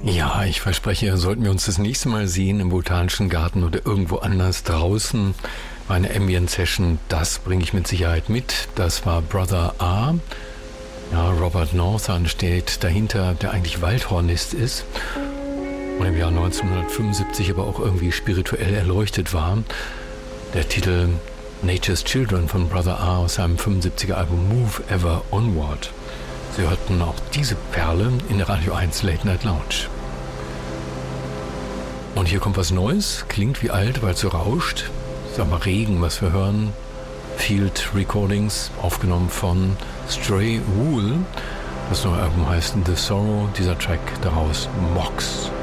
Ja, ich verspreche, sollten wir uns das nächste Mal sehen im Botanischen Garten oder irgendwo anders draußen, meine Ambient-Session, das bringe ich mit Sicherheit mit. Das war Brother A. Ja, Robert Northern steht dahinter, der eigentlich Waldhornist ist und im Jahr 1975 aber auch irgendwie spirituell erleuchtet war. Der Titel Nature's Children von Brother A aus seinem 75er Album Move Ever Onward. Sie hörten auch diese Perle in der Radio 1 Late Night Lounge. Und hier kommt was Neues, klingt wie alt, weil es so rauscht. Ist aber Regen, was wir hören. Field Recordings, aufgenommen von Stray Wool. Das neue Album heißt The Sorrow, dieser Track daraus Mox.